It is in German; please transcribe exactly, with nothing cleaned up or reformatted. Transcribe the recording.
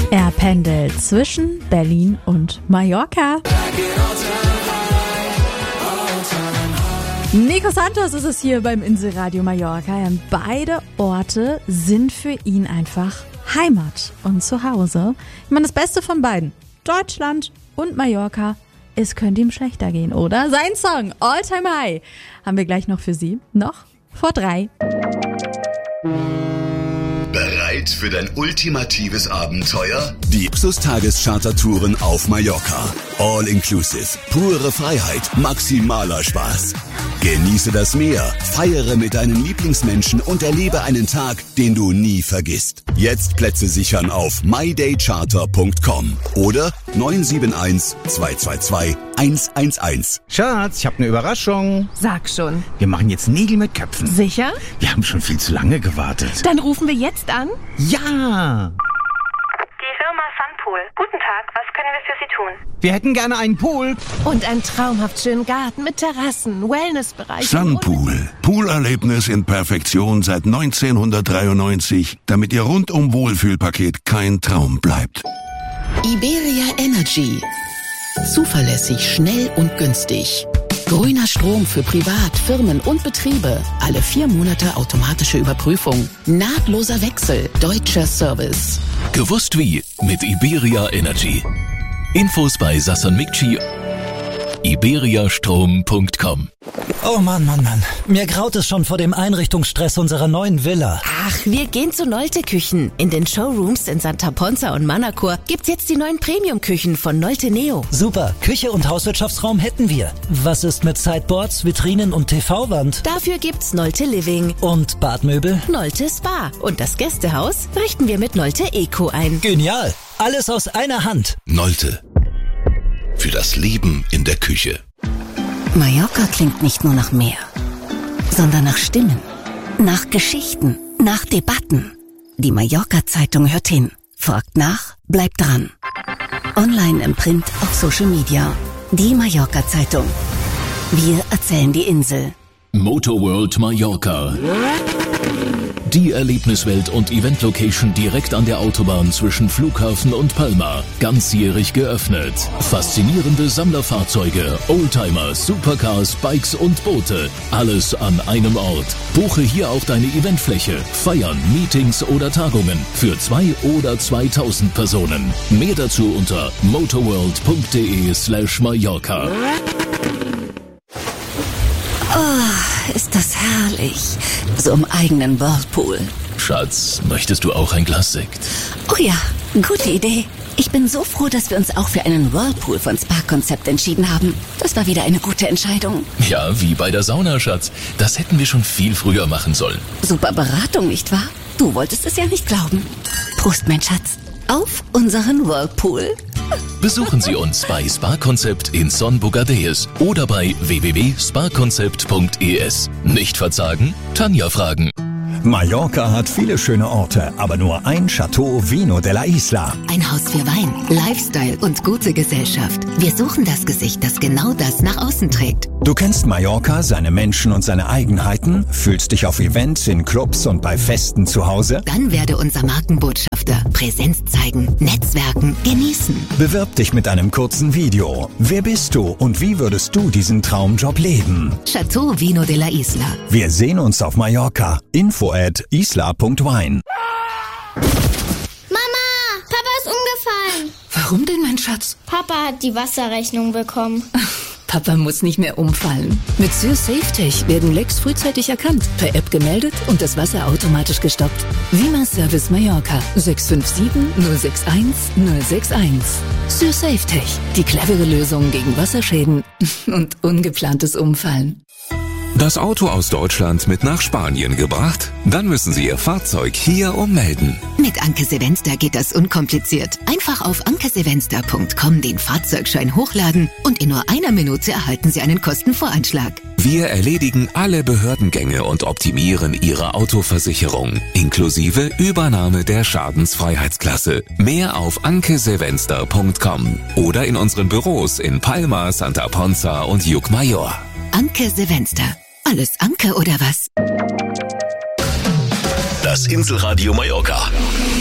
Er pendelt zwischen Berlin und Mallorca. Nico Santos ist es hier beim Inselradio Mallorca. Und beide Orte sind für ihn einfach Heimat und Zuhause. Ich meine, das Beste von beiden, Deutschland und Mallorca, es könnte ihm schlechter gehen, oder? Sein Song All Time High haben wir gleich noch für Sie. Noch vor drei. Bereit für dein ultimatives Abenteuer? Die Luxus-Tageschartertouren auf Mallorca. All inclusive, pure Freiheit, maximaler Spaß. Genieße das Meer, feiere mit deinen Lieblingsmenschen und erlebe einen Tag, den du nie vergisst. Jetzt Plätze sichern auf my day charter punkt com oder neun sieben eins, zwei zwei zwei, eins eins eins. Schatz, ich habe eine Überraschung. Sag schon. Wir machen jetzt Nägel mit Köpfen. Sicher? Wir haben schon viel zu lange gewartet. Dann rufen wir jetzt an. Ja! Die Firma Sunpool. Guten Tag, was können wir für Sie tun? Wir hätten gerne einen Pool. Und einen traumhaft schönen Garten mit Terrassen, Wellnessbereich. Sunpool. Poolerlebnis in Perfektion seit neunzehnhundertdreiundneunzig, damit Ihr rundum Wohlfühlpaket kein Traum bleibt. Iberia Energy. Zuverlässig, schnell und günstig. Grüner Strom für Privat, Firmen und Betriebe. Alle vier Monate automatische Überprüfung. Nahtloser Wechsel. Deutscher Service. Gewusst wie mit Iberia Energy. Infos bei Sasson Mikci. iberiastrom punkt com. Oh Mann, Mann, Mann. Mir graut es schon vor dem Einrichtungsstress unserer neuen Villa. Ach, wir gehen zu Nolte Küchen. In den Showrooms in Santa Ponza und Manacor gibt's jetzt die neuen Premium-Küchen von Nolte Neo. Super. Küche und Hauswirtschaftsraum hätten wir. Was ist mit Sideboards, Vitrinen und T V-Wand? Dafür gibt's Nolte Living. Und Badmöbel? Nolte Spa. Und das Gästehaus richten wir mit Nolte Eco ein. Genial. Alles aus einer Hand. Nolte. Für das Leben in der Küche. Mallorca klingt nicht nur nach Meer, sondern nach Stimmen, nach Geschichten, nach Debatten. Die Mallorca-Zeitung hört hin, fragt nach, bleibt dran. Online, im Print, auf Social Media. Die Mallorca-Zeitung. Wir erzählen die Insel. Motorworld Mallorca. Die Erlebniswelt und Eventlocation direkt an der Autobahn zwischen Flughafen und Palma. Ganzjährig geöffnet. Faszinierende Sammlerfahrzeuge, Oldtimer, Supercars, Bikes und Boote. Alles an einem Ort. Buche hier auch deine Eventfläche. Feiern, Meetings oder Tagungen für zwei oder zweitausend Personen. Mehr dazu unter motorworld.de slash Mallorca. Oh, ist das herrlich. So im eigenen Whirlpool. Schatz, möchtest du auch ein Glas Sekt? Oh ja, gute Idee. Ich bin so froh, dass wir uns auch für einen Whirlpool von Spa-Konzept entschieden haben. Das war wieder eine gute Entscheidung. Ja, wie bei der Sauna, Schatz. Das hätten wir schon viel früher machen sollen. Super Beratung, nicht wahr? Du wolltest es ja nicht glauben. Prost, mein Schatz. Auf unseren Whirlpool. Besuchen Sie uns bei Spa-Konzept in Son Bogadeus oder bei w w w punkt spa konzept punkt e s. Nicht verzagen? Tanja fragen. Mallorca hat viele schöne Orte, aber nur ein Chateau Vino de la Isla. Ein Haus für Wein, Lifestyle und gute Gesellschaft. Wir suchen das Gesicht, das genau das nach außen trägt. Du kennst Mallorca, seine Menschen und seine Eigenheiten, fühlst dich auf Events, in Clubs und bei Festen zu Hause? Dann werde unser Markenbotschafter. Präsenz zeigen, Netzwerken, genießen. Bewirb dich mit einem kurzen Video. Wer bist du und wie würdest du diesen Traumjob leben? Chateau Vino de la Isla. Wir sehen uns auf Mallorca. Info at isla punkt wine. Mama, Papa ist umgefallen. Warum denn, mein Schatz? Papa hat die Wasserrechnung bekommen. Papa muss nicht mehr umfallen. Mit SürSafeTech werden Lecks frühzeitig erkannt, per App gemeldet und das Wasser automatisch gestoppt. Vima Service Mallorca sechs fünf sieben null sechs eins null sechs eins. SürSafeTech, die clevere Lösung gegen Wasserschäden und ungeplantes Umfallen. Das Auto aus Deutschland mit nach Spanien gebracht? Dann müssen Sie Ihr Fahrzeug hier ummelden. Mit Anke Sevenster geht das unkompliziert. Einfach auf anke sevenster punkt com den Fahrzeugschein hochladen und in nur einer Minute erhalten Sie einen Kostenvoranschlag. Wir erledigen alle Behördengänge und optimieren Ihre Autoversicherung, inklusive Übernahme der Schadensfreiheitsklasse. Mehr auf anke sevenster punkt com oder in unseren Büros in Palma, Santa Ponza und Llucmajor. Anke Sevenster. Alles Anke oder was? Das Inselradio Mallorca.